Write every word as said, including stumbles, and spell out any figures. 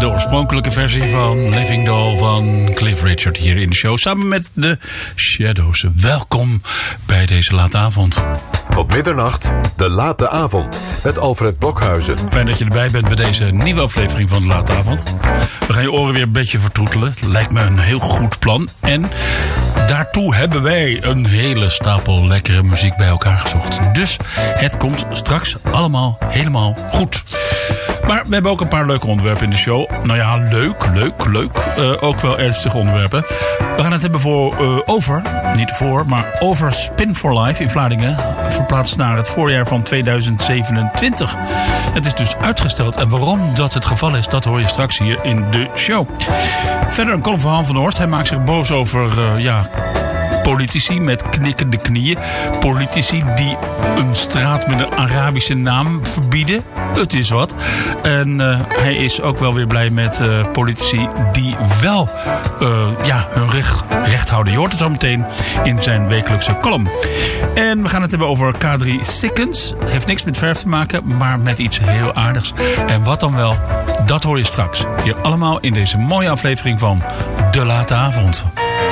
De oorspronkelijke versie van Living Doll van Cliff Richard hier in de show. Samen met de Shadows. Welkom bij deze late avond. Tot middernacht, de late avond. Met Alfred Blokhuizen. Fijn dat je erbij bent bij deze nieuwe aflevering van de late avond. We gaan je oren weer een beetje vertroetelen. Lijkt me een heel goed plan. En daartoe hebben wij een hele stapel lekkere muziek bij elkaar gezocht. Dus het komt straks allemaal helemaal goed. Maar we hebben ook een paar leuke onderwerpen in de show. Nou ja, leuk, leuk, leuk. Uh, ook wel ernstige onderwerpen. We gaan het hebben voor, uh, over, niet voor, maar over Spin for Life in Vlaardingen. Verplaatst naar het voorjaar van tweeduizend zevenentwintig. Het is dus uitgesteld. En waarom dat het geval is, dat hoor je straks hier in de show. Verder een column van Han van der Horst. Hij maakt zich boos over, uh, ja... politici met knikkende knieën. Politici die een straat met een Arabische naam verbieden. Het is wat. En uh, hij is ook wel weer blij met uh, politici die wel uh, ja, hun recht, recht houden. Je hoort het zo meteen in zijn wekelijkse column. En we gaan het hebben over K drie Sikkens. Heeft niks met verf te maken, maar met iets heel aardigs. En wat dan wel, dat hoor je straks. Hier allemaal in deze mooie aflevering van De Late Avond.